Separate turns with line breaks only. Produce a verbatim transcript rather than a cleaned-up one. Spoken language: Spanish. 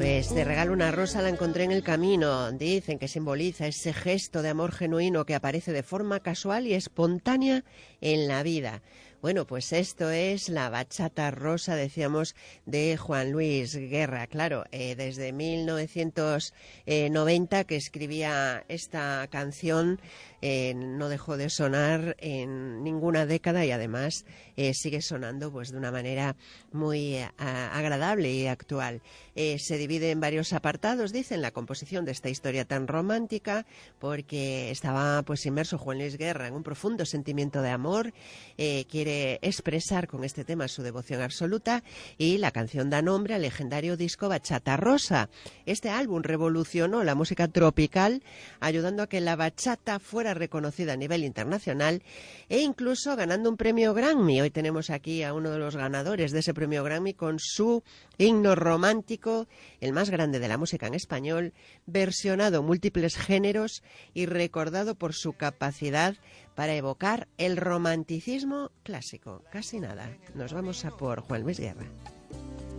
Pues te regalo una rosa, la encontré en el camino. Dicen que simboliza ese gesto de amor genuino que aparece de forma casual y espontánea en la vida. Bueno, pues esto es la bachata rosa, decíamos, de Juan Luis Guerra. Claro, eh, desde mil novecientos noventa que escribía esta canción, eh, no dejó de sonar en ninguna década y además eh, sigue sonando pues de una manera muy eh, agradable y actual. Eh, se divide en varios apartados, dicen, la composición de esta historia tan romántica, porque estaba pues inmerso Juan Luis Guerra en un profundo sentimiento de amor, eh, quiere expresar con este tema su devoción absoluta, y la canción da nombre al legendario disco Bachata Rosa. Este álbum revolucionó la música tropical, ayudando a que la bachata fuera reconocida a nivel internacional e incluso ganando un premio Grammy. Hoy tenemos aquí a uno de los ganadores de ese premio Grammy con su himno romántico, el más grande de la música en español, versionado en múltiples géneros y recordado por su capacidad para evocar el romanticismo clásico. Casi nada. Nos vamos a por Juan Luis Guerra.